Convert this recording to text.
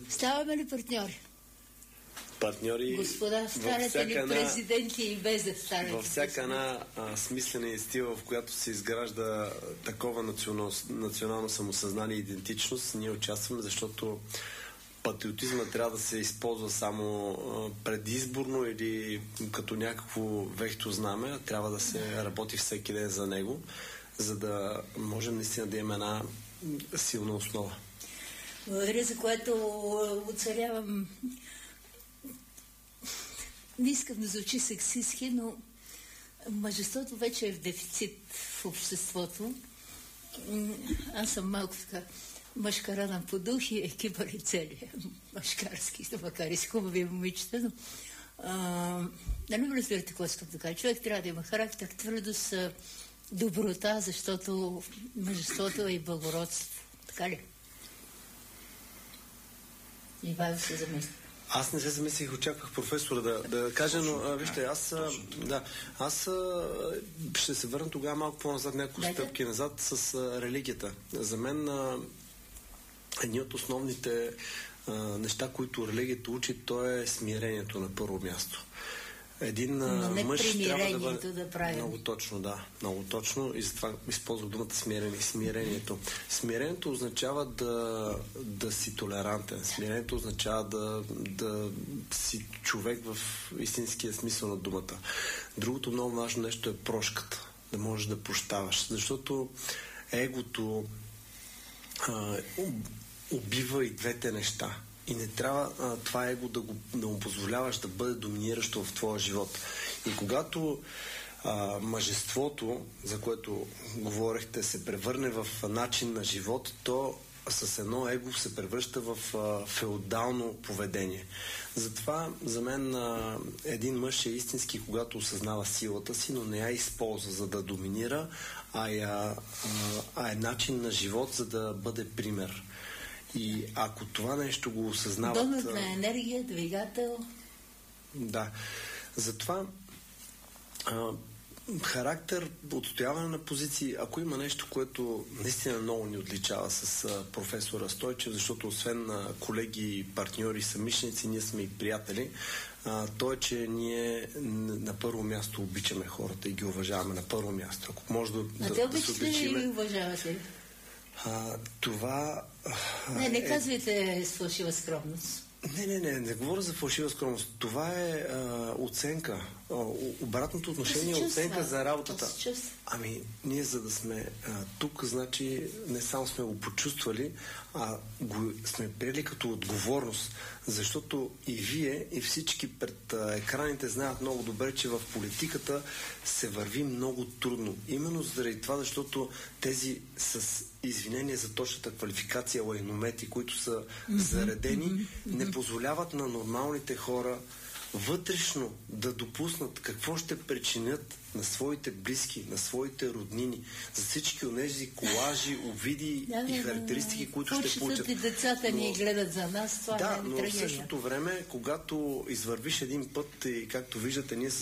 Ставаме ли партньори? Партньори. Господа, станете ли президенти и без да станете? Във всяка една смислена инститива, в която се изгражда такова национално самосъзнание и идентичност, ние участваме, защото патриотизма трябва да се използва само предизборно или като някакво вехто знаме, трябва да се работи всеки ден за него, за да можем наистина да имаме една силна основа. Благодаря, за което оцелявам. Не искам да звучи сексистки, но мъжеството вече е в дефицит в обществото. Аз съм малко така мъжкарана по дух и екипа ли целия мъжкарски, макар и с хубави момичета, но нали ме разбирате какво искам да кажа? Човек трябва да има характер, твърдост, доброта, защото мъжеството е и благородство. Така ли? И Валя се замисли. Аз не се замислих, очаквах професора да каже, но вижте, аз ще се върна тогава малко по-назад, няколко стъпки назад с религията. За мен едни от основните неща, които религията учи, то е смирението на първо място. Един мъж трябва да бъде... Много точно, да. Много точно. И затова използвах думата смирението. Смирението означава да си толерантен. Смирението означава да си човек в истинския смисъл на думата. Другото много важно нещо е прошката. Да можеш да прощаваш. Защото егото убива и двете неща. И не трябва това его да му позволяваш да бъде доминиращо в твоя живот. И когато мъжеството, за което говорихте, се превърне в начин на живот, то с едно его се превръща в феодално поведение. Затова за мен един мъж е истински, когато осъзнава силата си, но не я използва за да доминира, а е начин на живот, за да бъде пример. И ако това нещо го осъзнават... Донът на енергия, двигател... Да. Затова характер, отстояване на позиции, ако има нещо, което наистина много ни отличава с професора Стойчев, защото освен колеги, партньори, съмишленици, ние сме и приятели, то е, че ние на първо място обичаме хората и ги уважаваме на първо място. Ако може да те обичате ли и уважавате ли? Това... Не казвайте с фалшива скромност. Не говоря за фалшива скромност. Това е оценка. Обратното отношение е оценка за работата. Ами, ние за да сме тук, значи не само сме го почувствали, а го сме приели като отговорност. Защото и вие, и всички пред екраните знаят много добре, че в политиката се върви много трудно. Именно заради това, защото тези с извинение за точната квалификация лайномети, които са заредени, не позволяват на нормалните хора вътрешно да допуснат какво ще причинят на своите близки, на своите роднини, за всички онези колажи, обиди и характеристики, които ще получат. И децата ни гледат за нас, това да, но в същото време, когато извървиш един път и както виждате, ние с